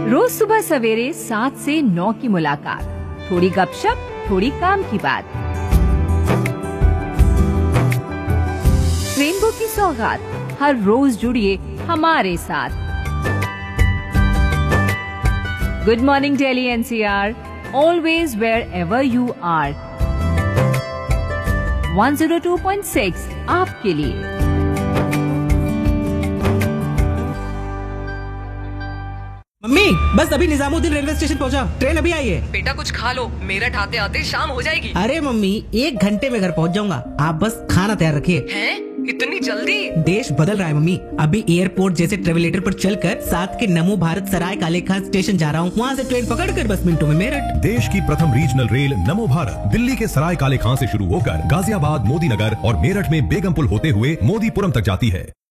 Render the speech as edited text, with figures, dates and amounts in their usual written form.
रोज सुबह सवेरे 7 से 9 की मुलाकात, थोड़ी गपशप, थोड़ी काम की बात। रेनबो की सौगात, हर रोज जुड़िए हमारे साथ। Good morning Delhi NCR, always wear ever you are. 102.6 आपके लिए। मम्मी, बस अभी निजामुद्दीन रेलवे स्टेशन पहुंचा, ट्रेन अभी आई है। बेटा कुछ खा लो, मेरठ आते आते शाम हो जाएगी। अरे मम्मी, 1 घंटे में घर पहुंच जाऊंगा, आप बस खाना तैयार रखिए। हैं? इतनी जल्दी? देश बदल रहा है मम्मी, अभी एयरपोर्ट जैसे ट्रेवलेटर पर चलकर साथ के नमो भारत सराय काले खान स्टेशन जा रहा हूँ, वहाँ से ट्रेन पकड़कर बस मिनटों में मेरठ। देश की प्रथम रीजनल रेल नमो भारत दिल्ली के सराय काले खान से शुरू होकर गाजियाबाद, मोदी नगर और मेरठ में बेगमपुल होते हुए मोदीपुरम तक जाती है।